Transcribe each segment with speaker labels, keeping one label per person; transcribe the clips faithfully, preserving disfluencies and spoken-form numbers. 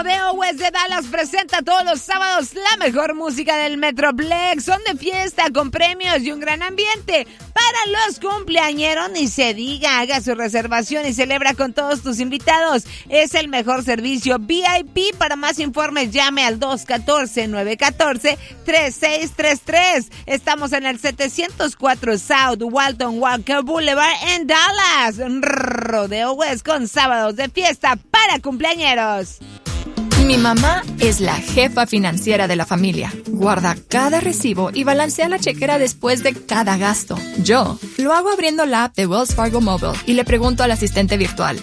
Speaker 1: Rodeo West de Dallas presenta todos los sábados la mejor música del Metroplex. Son de fiesta con premios y un gran ambiente. Para los cumpleañeros, ni se diga, haga su reservación y celebra con todos tus invitados. Es el mejor servicio V I P. Para más informes, llame al dos uno cuatro, nueve uno cuatro, tres seis tres tres. Estamos en el setecientos cuatro South Walton Walker Boulevard en Dallas. Rodeo West con sábados de fiesta para cumpleañeros.
Speaker 2: Mi mamá es la jefa financiera de la familia. Guarda cada recibo y balancea la chequera después de cada gasto. Yo lo hago abriendo la app de Wells Fargo Mobile y le pregunto al asistente virtual: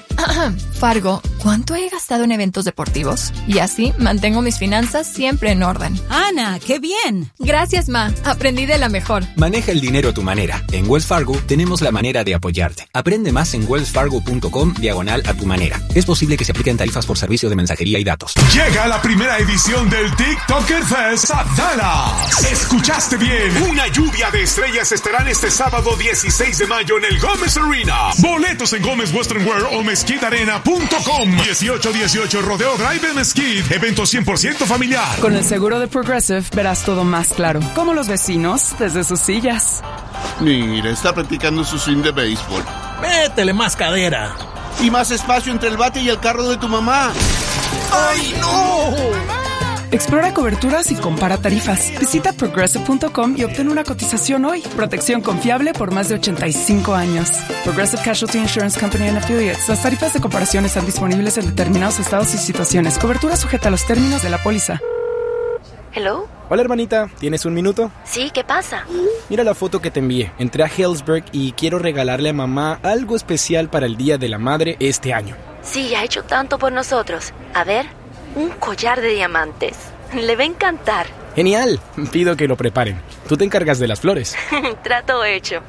Speaker 2: Fargo, ¿cuánto he gastado en eventos deportivos? Y así mantengo mis finanzas siempre en orden.
Speaker 3: Ana, ¡qué bien!
Speaker 2: Gracias, ma. Aprendí de la mejor.
Speaker 4: Maneja el dinero a tu manera. En Wells Fargo tenemos la manera de apoyarte. Aprende más en wellsfargo.com diagonal a tu manera. Es posible que se apliquen tarifas por servicio de mensajería y datos.
Speaker 5: Llega la primera edición del TikToker Fest a Dallas. ¿Escuchaste bien? Una lluvia de estrellas estarán este sábado dieciséis de mayo en el Gómez Arena. Boletos en Gómez Western Wear o mesquite arena punto com. dieciocho dieciocho Rodeo Drive en Mesquite. Evento cien por ciento familiar.
Speaker 6: Con el seguro de Progressive verás todo más claro. Como los vecinos desde sus sillas.
Speaker 7: Mira, está practicando su swing de béisbol.
Speaker 8: Métele más cadera.
Speaker 7: Y más espacio entre el bate y el carro de tu mamá.
Speaker 8: ¡Ay, no!
Speaker 6: Explora coberturas y compara tarifas. Visita progressive punto com y obtén una cotización hoy. Protección confiable por más de ochenta y cinco años. Progressive Casualty Insurance Company and Affiliates. Las tarifas de comparación están disponibles en determinados estados y situaciones. Cobertura sujeta a los términos de la póliza.
Speaker 9: ¿Hello?
Speaker 10: Hola, hermanita. ¿Tienes un minuto?
Speaker 9: Sí, ¿qué pasa?
Speaker 10: Mira la foto que te envié. Entré a Hillsburg y quiero regalarle a mamá algo especial para el Día de la Madre este año.
Speaker 9: Sí, ha hecho tanto por nosotros. A ver, un collar de diamantes. Le va a encantar.
Speaker 10: ¡Genial! Pido que lo preparen. Tú te encargas de las flores.
Speaker 9: Trato hecho.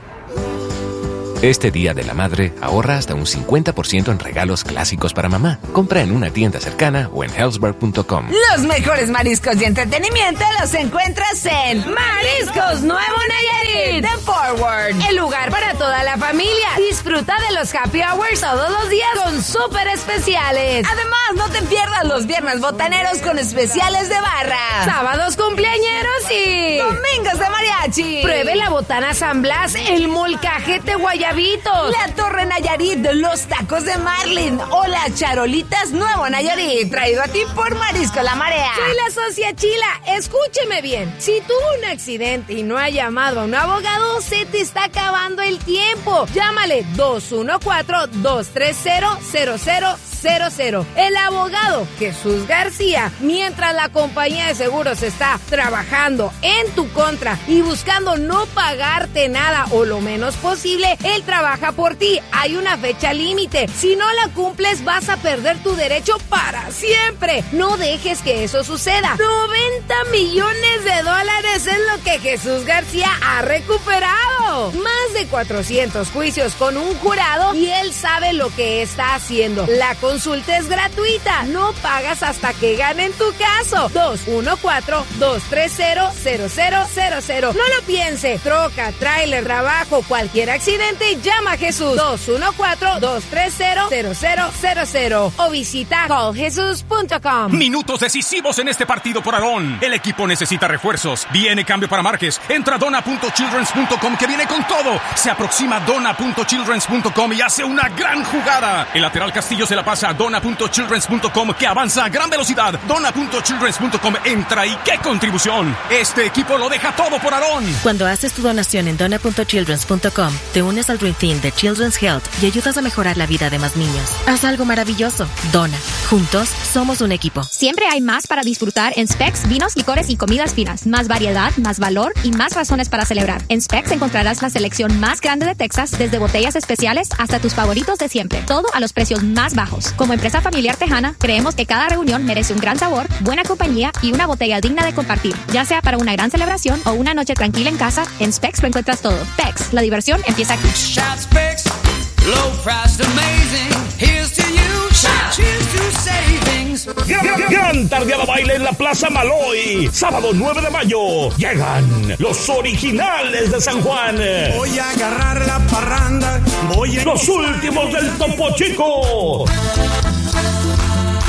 Speaker 11: Este Día de la Madre, ahorra hasta un cincuenta por ciento en regalos clásicos para mamá. Compra en una tienda cercana o en hellsburg punto com.
Speaker 1: Los mejores mariscos y entretenimiento los encuentras en Mariscos Nuevo Nayarit de Forward. El lugar para toda la familia. Disfruta de los happy hours todos los días con súper especiales. Además, no te pierdas los viernes botaneros con especiales de barra. Sábados cumpleañeros y domingos de mariachi. Pruebe la botana San Blas, el molcajete guayabito, la Torre Nayarit, los tacos de Marlin o las charolitas Nuevo Nayarit, traído a ti por Marisco La Marea.
Speaker 12: Soy la socia Chila, escúcheme bien. Si tuvo un accidente y no ha llamado a un abogado, se te está acabando el tiempo. Llámale dos uno cuatro, dos tres cero, cero cero cero cero. El abogado Jesús García, mientras la compañía de seguros está trabajando en tu contra y buscando no pagarte nada o lo menos posible, él trabaja por ti. Hay una fecha límite. Si no la cumples, vas a perder tu derecho para siempre. No dejes que eso suceda. noventa millones de dólares es lo que Jesús García ha recuperado. Más de cuatrocientos juicios con un jurado y él sabe lo que está haciendo. La consulta es gratuita. No pagas hasta que ganen tu caso. dos uno cuatro, dos tres cero, cero cero cero cero. No lo piense. Troca, tráiler, trabajo, cualquier accidente, llama a Jesús. dos uno cuatro, dos tres cero, cero cero cero cero o visita call jesus punto com.
Speaker 5: Minutos decisivos en este partido por Aarón. El equipo necesita refuerzos. Viene cambio para Márquez. Entra a donna punto childrens punto com que viene con todo. Se aproxima donna punto childrens punto com y hace una gran jugada. El lateral Castillo se la pasa a donna punto childrens punto com que avanza a gran velocidad. donna punto childrens punto com entra y ¡qué contribución! Este equipo lo deja todo por Aarón.
Speaker 13: Cuando haces tu donación en donna punto childrens punto com, te unes al Dream Team de Children's Health y ayudas a mejorar la vida de más niños. Haz algo maravilloso. Dona. Juntos somos un equipo.
Speaker 14: Siempre hay más para disfrutar en Specs, vinos, licores y comidas finas. Más variedad, más valor y más razones para celebrar. En Specs encontrarás la selección más grande de Texas, desde botellas especiales hasta tus favoritos de siempre. Todo a los precios más bajos. Como empresa familiar tejana, creemos que cada reunión merece un gran sabor, buena compañía y una botella digna de compartir. Ya sea para una gran celebración o una noche tranquila en casa, en Specs lo encuentras todo. Specs, la diversión empieza aquí.
Speaker 15: Shout Specs, low price amazing. Here's to you, shout, cheers to savings.
Speaker 8: Gran, gran tardeada baile en la Plaza Maloy. Sábado nueve de mayo. Llegan los originales de San Juan.
Speaker 16: Voy a agarrar la parranda. Voy a...
Speaker 8: Los últimos del Topo Chico.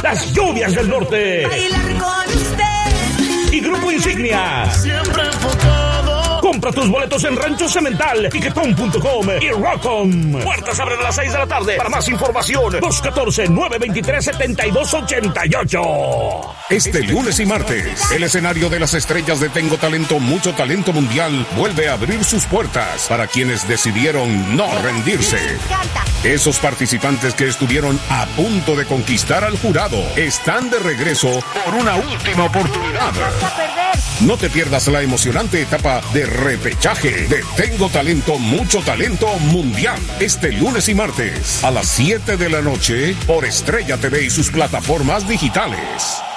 Speaker 8: Las Lluvias del Norte.
Speaker 15: Bailar con usted.
Speaker 8: Y Grupo Insignia.
Speaker 15: Siempre enfocado.
Speaker 8: Compra tus boletos en Rancho Cemental, Tiquetón punto com y Rock'em. Puertas abren a las seis de la tarde. Para más información, dos uno cuatro, nueve dos tres, siete dos ocho ocho.
Speaker 3: Este lunes y martes, el escenario de las estrellas de Tengo Talento, Mucho Talento Mundial vuelve a abrir sus puertas para quienes decidieron no rendirse. Esos participantes que estuvieron a punto de conquistar al jurado están de regreso por una última oportunidad. No te pierdas la emocionante etapa de repechaje de Tengo Talento, Mucho Talento Mundial. Este lunes y martes a las siete de la noche por Estrella T V y sus plataformas digitales.